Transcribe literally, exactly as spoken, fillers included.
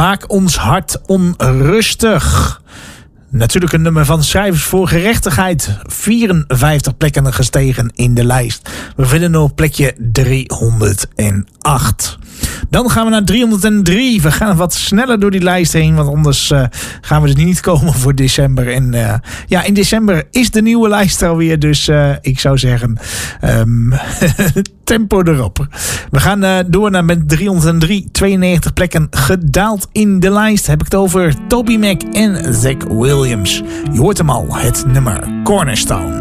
Maak ons hart onrustig. Natuurlijk een nummer van Schrijvers voor Gerechtigheid. vierenvijftig plekken gestegen in de lijst. We vinden op plekje driehonderdacht. Dan gaan we naar driehonderddrie. We gaan wat sneller door die lijst heen. Want anders uh, gaan we er niet komen voor december. En uh, ja, in december is de nieuwe lijst alweer. Dus uh, ik zou zeggen... Um, tempo erop. We gaan uh, door naar met driehonderddrie. tweeënnegentig plekken gedaald in de lijst. Heb ik het over Toby Mac en Zach Williams. Je hoort hem al. Het nummer Cornerstone.